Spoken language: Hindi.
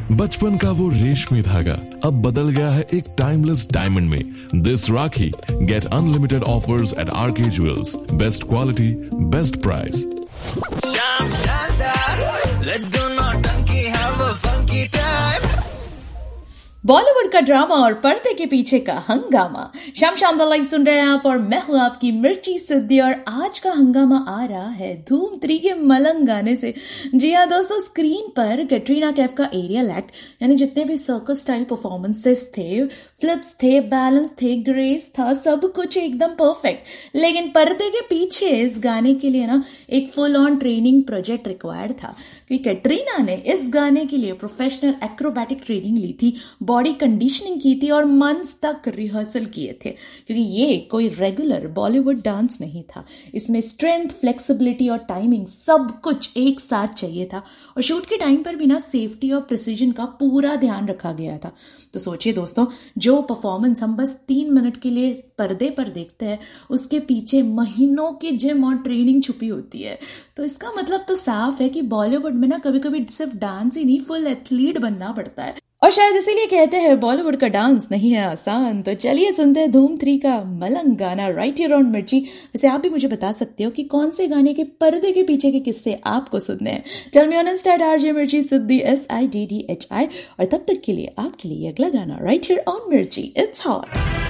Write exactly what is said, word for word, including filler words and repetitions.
बचपन का वो रेशमी धागा अब बदल गया है एक टाइमलेस डायमंड में। This rakhi gate unlimited offers eight R K jewels. Best quality, best price. Sham Shandar, let's do naughty, have a funky time. Bollywood का ड्रामा और पर्दे के पीछे का हंगामा। शाम शानदार लाइव सुन रहे हैं आप और मैं हूं आपकी मिर्ची सिद्धि। और आज का हंगामा आ रहा है धूम थ्री के मलंग गाने से। जी हाँ दोस्तों, स्क्रीन पर कैटरीना कैफ का एरियल एक्ट यानी जितने भी सर्कस स्टाइल परफॉर्मेंसेस थे, फ्लिप्स थे, बैलेंस थे, ग्रेस था, सब कुछ एकदम परफेक्ट। लेकिन पर्दे के पीछे इस गाने के लिए ना एक full on training project required था, क्योंकि कैटरीना ने इस गाने के लिए प्रोफेशनल एक्रोबैटिक ट्रेनिंग ली थी, बॉडी कंडीशनिंग की थी और मंथ्स तक रिहर्सल किए थे, क्योंकि ये कोई रेगुलर बॉलीवुड डांस नहीं था। इसमें स्ट्रेंथ, फ्लेक्सिबिलिटी और टाइमिंग सब कुछ एक साथ चाहिए था। और शूट के टाइम पर भी ना सेफ्टी और प्रिसीजन का पूरा ध्यान रखा गया था। तो सोचिए दोस्तों, जो परफॉर्मेंस हम बस तीन मिनट के लिए पर्दे पर देखते हैं, उसके पीछे महीनों की जिम और ट्रेनिंग छुपी होती है। तो इसका मतलब तो साफ है कि बॉलीवुड में ना कभी कभी सिर्फ डांस ही नहीं, फुल एथलीट बनना पड़ता है। और शायद इसीलिए कहते हैं बॉलीवुड का डांस नहीं है आसान। तो चलिए सुनते हैं धूम थ्री का मलंग गाना राइट हियर ऑन मिर्ची। वैसे आप भी मुझे बता सकते हो कि कौन से गाने के पर्दे के पीछे के किस्से आपको सुनने हैं। Tell me on Insta eight RJ मिर्ची सिद्धि, S I D D H I. और तब तक के लिए आपके लिए अगला गाना राइट हियर ऑन मिर्ची। It's hot.